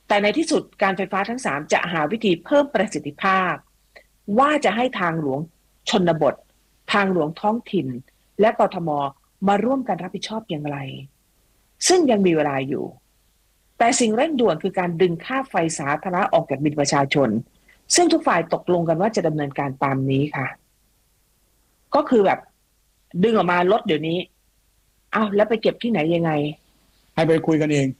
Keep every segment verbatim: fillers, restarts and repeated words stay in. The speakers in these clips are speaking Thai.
แต่ในที่สุดการไฟฟ้าทั้งสามจะหาวิธีเพิ่มประสิทธิภาพว่าจะให้ทางหลวงชนบททางหลวงท้องถิ่นและกทมมาร่วมกันรับผิดชอบอย่างไรซึ่งยังมีเวลาอยู่แต่สิ่งเร่งด่วนคือการดึงค่าไฟสาธารณะออกจากบิลประชาชนซึ่งทุกฝ่ายตกลงกันว่าจะดำเนินการตามนี้ค่ะก็คือแบบดึงออกมาลดเดี๋ยวนี้เอาแล้วไปเก็บที่ไหนยังไงให้ไปคุยกันเอง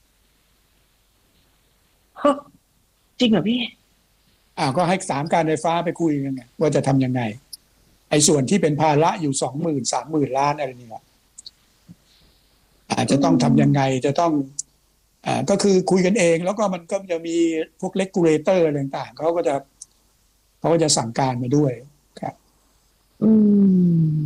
เฮ้จริงเหรอพี่อ่าก็ให้สามการไฟฟ้าไปคุยกันไงว่าจะทำยังไงไอ้ส่วนที่เป็นภาระอยู่สองหมื่นสามหมื่นล้านอะไรนี่แหละอาจจะต้องทำยังไงจะต้องอ่าก็คือคุยกันเองแล้วก็มันก็จะมีพวกเลกูเลเตอร์อะไรต่างๆเขาก็จะเขาก็จะสั่งการมาด้วยครับอืม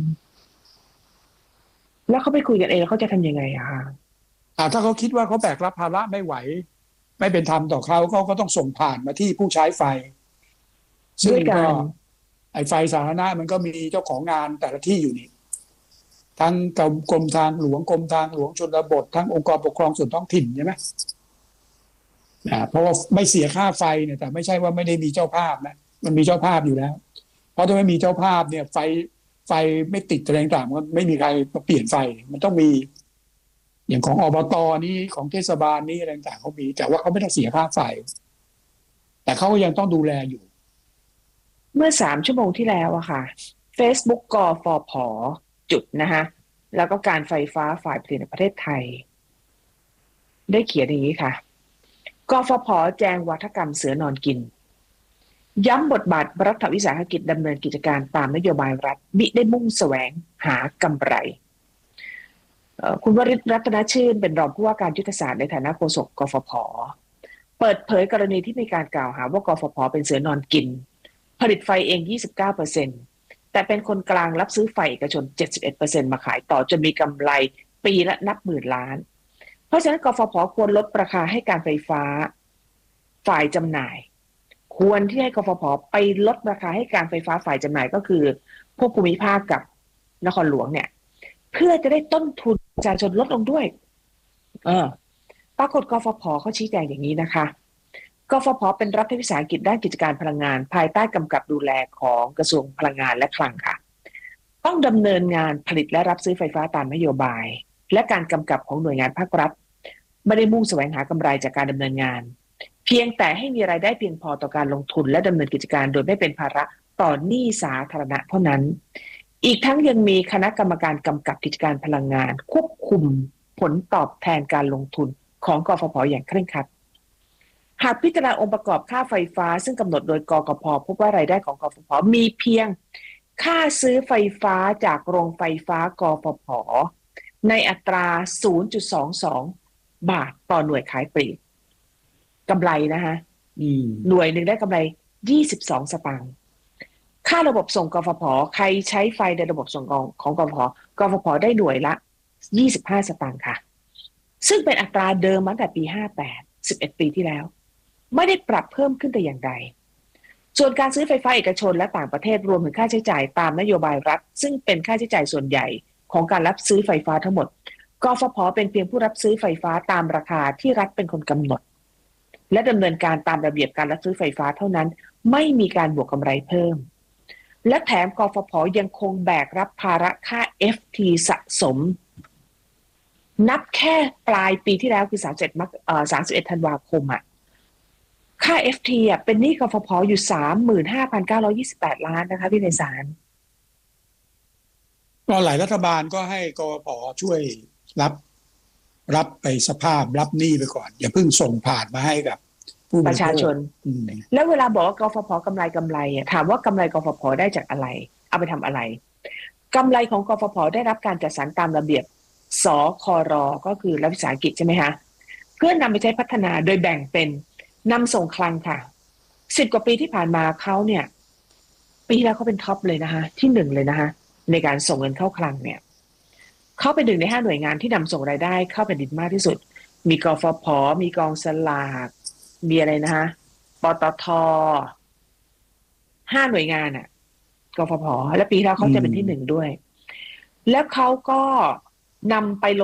แล้วเขาไปคุยกันเองแล้วเขาจะทำยังไงอะคะอ่าถ้าเขาคิดว่าเขาแบกรับภาระไม่ไหวไม่เป็นธรรมต่อเขาเขาก็ต้องส่งผ่านมาที่ผู้ใช้ไฟซึ่งก็ด้วยการไอ้ไฟสาธารณะมันก็มีเจ้าของงานแต่ละที่อยู่นี่ทั้งกรมทางหลวงกรมทางหลวงชนบททั้งองค์กรปกครองส่วนท้องถิ่นใช่ไหมอ่าเพราะว่าไม่เสียค่าไฟเนี่ยแต่ไม่ใช่ว่าไม่ได้มีเจ้าภาพนะมันมีเจ้าภาพอยู่แล้วเพราะถ้าไม่มีเจ้าภาพเนี่ยไฟไฟไม่ติดแรงต่างมันไม่มีใครมาเปลี่ยนไฟมันต้องมีอย่างของอบตนี้ของเทศบาลนี้อะไรต่างเขามีแต่ว่าเขาไม่ได้เสียค่าไฟแต่เขาก็ยังต้องดูแลอยู่เมื่อสามชั่วโมงที่แล้วอะค่ะ Facebook กฟผจุดนะคะแล้วก็การไฟฟ้าฝ่ายผลิตในประเทศไทยได้เขียนอย่างนี้ค่ะกฟผแจงวาทกรรมเสือนอนกินย้ำบทบาทรัฐวิสาหกิจดำเนินกิจการตามนโยบายรัฐมิได้มุ่งแสวงหากำไรคุณวริศ รัตนชื่นเป็นรองผู้ว่าการยุทธศาสตร์ในฐานะโฆษกกฟผเปิดเผยกรณีที่มีการกล่าวหาว่ากฟผเป็นเสือนอนกินผลิตไฟเอง ยี่สิบเก้าเปอร์เซ็นต์ แต่เป็นคนกลางรับซื้อไฟเอกชน เจ็ดสิบเอ็ดเปอร์เซ็นต์ มาขายต่อจนมีกำไรปีละนับหมื่นล้านเพราะฉะนั้นกฟผควรลดราคาให้การไฟฟ้าฝ่ายจำหน่ายควรที่ให้กฟผไปลดราคาให้การไฟฟ้าฝ่ายจำหน่ายก็คือพวกภูมิภาคกับนครหลวงเนี่ยเพื่อจะได้ต้นทุนประชาชนลดลงด้วยเออปรากฏกฟผเขาชี้แจงอย่างนี้นะคะกฟผเป็นรัฐวิสาหกิจด้านกิจการพลังงานภายใต้กำกับดูแลของกระทรวงพลังงานและคลังค่ะต้องดำเนินงานผลิตและรับซื้อไฟฟ้าตามนโยบายและการกำกับของหน่วยงานภาครัฐไม่ได้มุ่งแสวงหากำไรจากการดำเนินงานเพียงแต่ให้มีรายได้เพียงพอต่อการลงทุนและดำเนินกิจการโดยไม่เป็นภาระต่อหนี้สาธารณะเท่านั้นอีกทั้งยังมีคณะกรรมการกำกับกิจการพลังงานควบคุมผลตอบแทนการลงทุนของกฟผอย่างเคร่งครัดหากพิจารณาองค์ประกอบค่าไฟฟ้าซึ่งกำหนดโดยกกพพบว่ารายได้ของกฟผมีเพียงค่าซื้อไฟฟ้าจากโรงไฟฟ้ากฟผในอัตรา ศูนย์จุดสองสอง บาทต่อหน่วยขายปลีกกำไรนะคะหน่วยหนึ่งได้กำไรยี่สิบสองสตางค์ค่าระบบส่งกฟผใครใช้ไฟในระบบส่งของของกฟผกฟผได้หน่วยละยี่สิบห้าสตางค์ค่ะซึ่งเป็นอัตราเดิมมาตั้งแต่ปีห้าแปด สิบเอ็ดปีที่แล้วไม่ได้ปรับเพิ่มขึ้นแต่อย่างใดส่วนการซื้อไฟฟ้าเอกชนและต่างประเทศรวมถึงค่าใช้จ่ายตามนโยบายรัฐซึ่งเป็นค่าใช้จ่ายส่วนใหญ่ของการรับซื้อไฟฟ้าทั้งหมดกฟผเป็นเพียงผู้รับซื้อไฟฟ้าตามราคาที่รัฐเป็นคนกำหนดและดำเนินการตามระเบียบการรับซื้อไฟฟ้าเท่านั้นไม่มีการบวกกำไรเพิ่มและแถมกฟผยังคงแบกรับภาระค่า เอฟ ที สะสมนับแค่ปลายปีที่แล้วคือสามสิบเอ็ดมกเอ่อสามสิบเอ็ดธันวาคมอ่ะค่า เอฟ ที อ่ะเป็นหนี้กฟผอยู่ สามหมื่นห้าพันเก้าร้อยยี่สิบแปด ล้านนะคะพี่ไพศาลก็หลายรัฐบาลก็ให้กฟผช่วยรับรับไปสภาพรับหนี้ไปก่อนอย่าเพิ่งส่งผ่านมาให้กับผู้บประริโภคชาชนแล้วเวลาบอกว่ากฟผกำไรกำไรอ่ะถามว่ากำไรกฟผได้จากอะไรเอาไปทำอะไรกำไรของกฟผได้รับการจัดสรรตามระเบียบสครก็คือรัฐวิสาหกิจใช่ไหมคะเพื่อนำไปใช้พัฒนาโดยแบ่งเป็นนำส่งคลังค่ะสิบกว่าปีที่ผ่านมาเขาเนี่ยปีแล้วเขาเป็นท็อปเลยนะคะที่หนึ่งเลยนะคะในการส่งเงินเข้าคลังเนี่ยเขาเป็นหนึ่งในห้าหน่วยงานที่นำส่งรายได้เข้าแผ่นดินมากที่สุดมีกฟผมีกองสลากมีอะไรนะคะปตทห้าหน่วยงานอ่ะกฟผและปีแล้วเขาจะเป็นที่หนึ่งด้วยแล้วเขาก็นำไป